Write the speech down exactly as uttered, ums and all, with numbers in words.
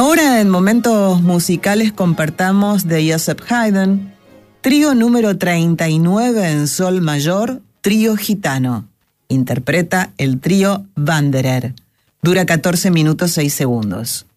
Ahora en momentos musicales compartamos de Joseph Haydn, trío número treinta y nueve en sol mayor, trío gitano. Interpreta el trío Wanderer. Dura catorce minutos seis segundos.